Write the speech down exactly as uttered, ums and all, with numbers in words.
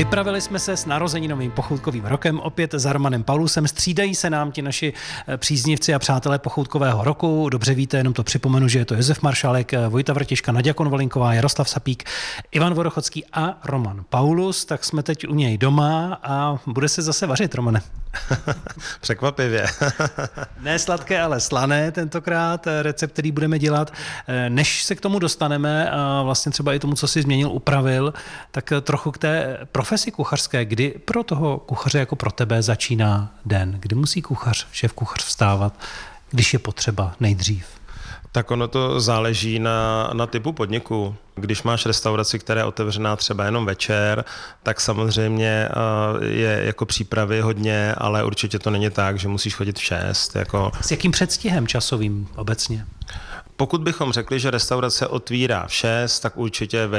Vypravili jsme se s narozeninovým pochoutkovým rokem opět za Romanem Paulusem. Střídají se nám ti naši příznivci a přátelé pochoutkového roku. Dobře víte, jenom to připomenu, že je to Josef Maršálek, Vojta Vrtiška, Naďa Konvalinková, Jaroslav Sapík, Ivan Vodochodský a Roman Paulus. Tak jsme teď u něj doma a bude se zase vařit, Romane. Překvapivě. Ne sladké, ale slané tentokrát recept, který budeme dělat. Než se k tomu dostaneme a vlastně třeba i tomu, co si změnil, upravil, tak trochu k té profesi kuchařské. Kdy pro toho kuchaře jako pro tebe začíná den? Kdy musí kuchař, šéf kuchař vstávat, když je potřeba nejdřív? Tak ono to záleží na, na typu podniku. Když máš restauraci, která je otevřená třeba jenom večer, tak samozřejmě je jako přípravy hodně, ale určitě to není tak, že musíš chodit v šest. Jako... S jakým předstihem časovým obecně? Pokud bychom řekli, že restaurace otvírá v šest, tak určitě ve